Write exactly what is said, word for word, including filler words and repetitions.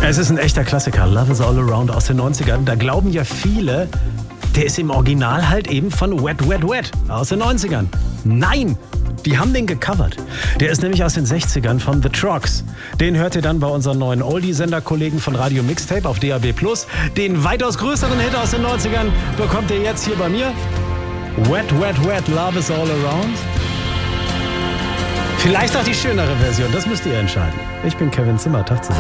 Es ist ein echter Klassiker, Love is All Around aus den neunzigern. Da glauben ja viele, der ist im Original halt eben von Wet, Wet, Wet aus den neunzigern. Nein, die haben den gecovert. Der ist nämlich aus den sechzigern von The Trogs. Den hört ihr dann bei unseren neuen Oldie-Sender-Kollegen von Radio Mixtape auf D A B plus. Den weitaus größeren Hit aus den neunzigern bekommt ihr jetzt hier bei mir. Wet, Wet, Wet, Love is All Around. Vielleicht auch die schönere Version, das müsst ihr entscheiden. Ich bin Kevin Zimmer, Tag zusammen.